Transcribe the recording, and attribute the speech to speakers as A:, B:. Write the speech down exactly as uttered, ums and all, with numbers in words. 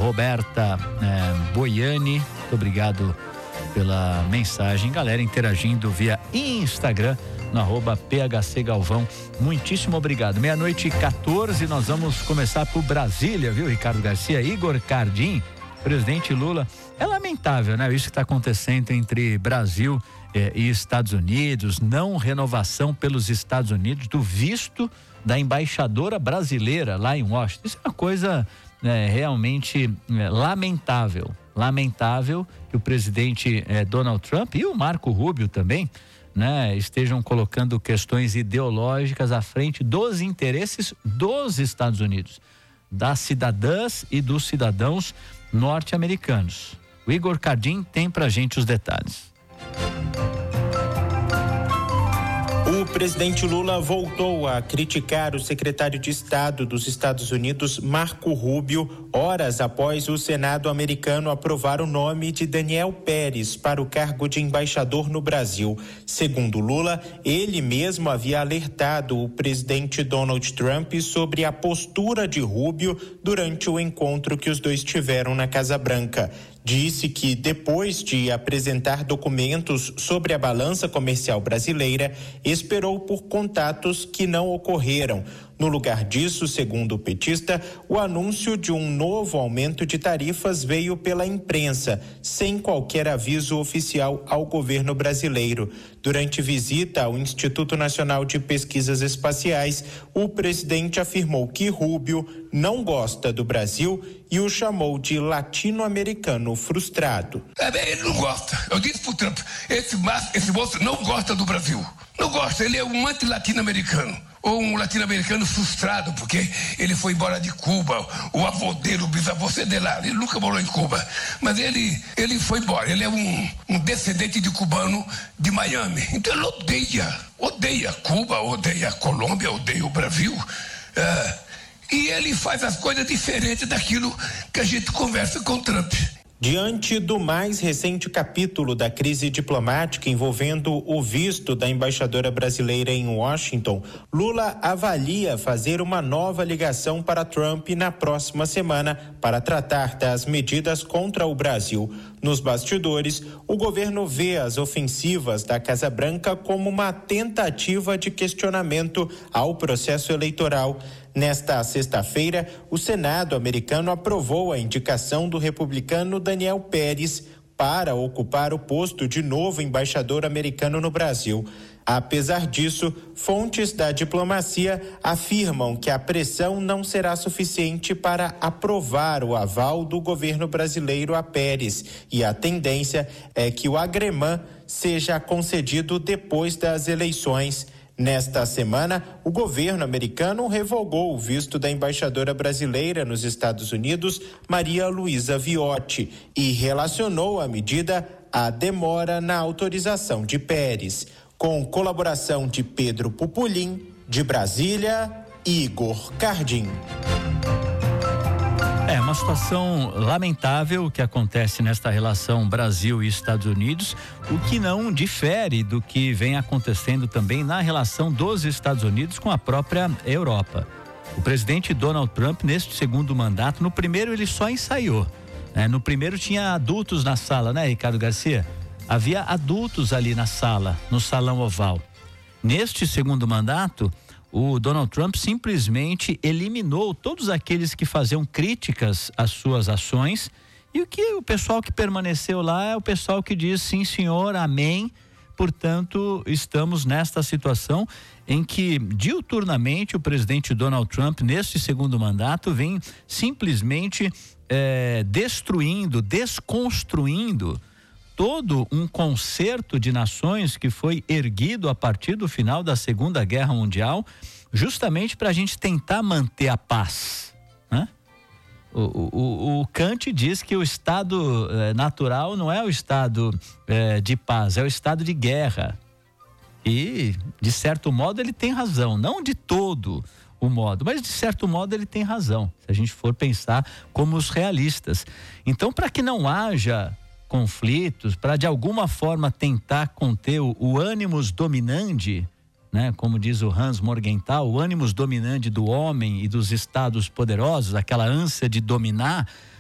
A: Roberta é, Boiani, muito obrigado pela mensagem, galera interagindo via Instagram no arroba P H C Galvão, muitíssimo obrigado. Meia-noite e quatorze, nós vamos começar por Brasília, viu, Ricardo Garcia? Igor Cardim, presidente Lula, é lamentável, né, isso que está acontecendo entre Brasil eh, e Estados Unidos, não renovação pelos Estados Unidos do visto da embaixadora brasileira lá em Washington. Isso é uma coisa é, realmente é, lamentável, lamentável que o presidente é, Donald Trump e o Marco Rubio também, né, estejam colocando questões ideológicas à frente dos interesses dos Estados Unidos, das cidadãs e dos cidadãos norte-americanos. O Igor Cardim tem pra gente os detalhes.
B: O presidente Lula voltou a criticar o secretário de Estado dos Estados Unidos, Marco Rubio, horas após o Senado americano aprovar o nome de Daniel Pérez para o cargo de embaixador no Brasil. Segundo Lula, ele mesmo havia alertado o presidente Donald Trump sobre a postura de Rubio durante o encontro que os dois tiveram na Casa Branca. Disse que, depois de apresentar documentos sobre a balança comercial brasileira, esperou por contatos que não ocorreram. No lugar disso, segundo o petista, o anúncio de um novo aumento de tarifas veio pela imprensa, sem qualquer aviso oficial ao governo brasileiro. Durante visita ao Instituto Nacional de Pesquisas Espaciais, o presidente afirmou que Rubio não gosta do Brasil e o chamou de latino-americano frustrado.
C: É, ele não gosta. Eu disse pro Trump, esse, esse moço não gosta do Brasil. Não gosta, ele é um anti-latino-americano. Ou um latino-americano frustrado, porque ele foi embora de Cuba, o avô dele, o bisavô de lá, ele nunca morou em Cuba, mas ele, ele foi embora, ele é um, um descendente de cubano de Miami, então ele odeia, odeia Cuba, odeia Colômbia, odeia o Brasil, é, e ele faz as coisas diferentes daquilo que a gente conversa com o Trump.
B: Diante do mais recente capítulo da crise diplomática envolvendo o visto da embaixadora brasileira em Washington, Lula avalia fazer uma nova ligação para Trump na próxima semana para tratar das medidas contra o Brasil. Nos bastidores, o governo vê as ofensivas da Casa Branca como uma tentativa de questionamento ao processo eleitoral. Nesta sexta-feira, o Senado americano aprovou a indicação do republicano Daniel Pérez para ocupar o posto de novo embaixador americano no Brasil. Apesar disso, fontes da diplomacia afirmam que a pressão não será suficiente para aprovar o aval do governo brasileiro a Pérez, e a tendência é que o agremã seja concedido depois das eleições. Nesta semana, o governo americano revogou o visto da embaixadora brasileira nos Estados Unidos, Maria Luísa Viotti, e relacionou a medida à demora na autorização de Pérez. Com colaboração de Pedro Pupulim, de Brasília, Igor Cardim.
A: É uma situação lamentável que acontece nesta relação Brasil e Estados Unidos, o que não difere do que vem acontecendo também na relação dos Estados Unidos com a própria Europa. O presidente Donald Trump, neste segundo mandato, no primeiro ele só ensaiou, né? No primeiro tinha adultos na sala, né, Ricardo Garcia? Havia adultos ali na sala, no salão oval. Neste segundo mandato, o Donald Trump simplesmente eliminou todos aqueles que faziam críticas às suas ações, e o que o pessoal que permaneceu lá é o pessoal que diz sim senhor, amém. Portanto, estamos nesta situação em que diuturnamente o presidente Donald Trump, neste segundo mandato, vem simplesmente é, destruindo, desconstruindo todo um concerto de nações que foi erguido a partir do final da Segunda Guerra Mundial, justamente para a gente tentar manter a paz, né? O, o, o Kant diz que o estado eh, natural não é o estado eh, de paz, é o estado de guerra. E, de certo modo, ele tem razão, não de todo o modo, mas de certo modo ele tem razão, se a gente for pensar como os realistas. Então, para que não haja conflitos, para de alguma forma tentar conter o, o ânimos dominandi, né? Como diz o Hans Morgenthau, o ânimos dominandi do homem e dos estados poderosos, aquela ânsia de dominar,